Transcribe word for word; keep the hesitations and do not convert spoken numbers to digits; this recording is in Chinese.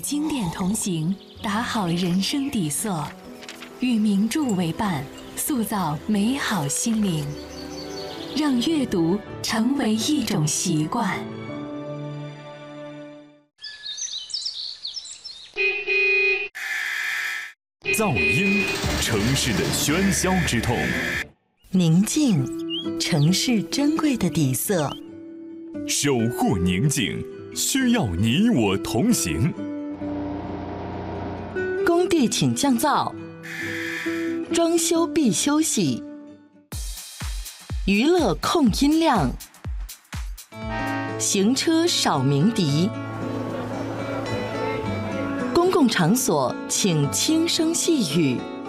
经典同行，打好人生底色，与名著为伴，塑造美好心灵，让阅读成为一种习惯。 噪音，城市的喧嚣之痛； 宁静，城市珍贵的底色。 守护宁静，需要你我同行。 工地请降噪，装修必休息，娱乐控音量，行车少鸣笛。公共场所请轻声细语。